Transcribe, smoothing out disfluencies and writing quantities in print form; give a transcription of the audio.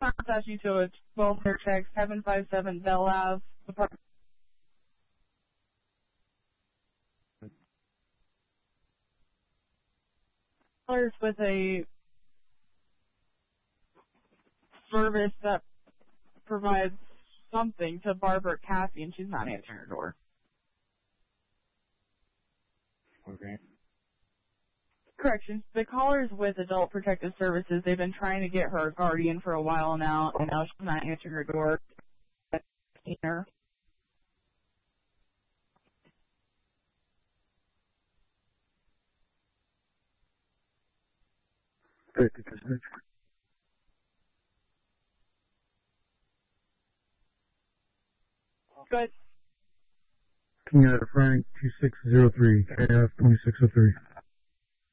contact you to a welfare check, 757 Bell Ave, apartment. With a service that provides something to Barbara Cassie, and she's not answering her door. Okay. Correction. The caller's with Adult Protective Services. They've been trying to get her a guardian for a while now, and now she's not answering her door. Her. Good. King out of Frank 2603, KF 2603.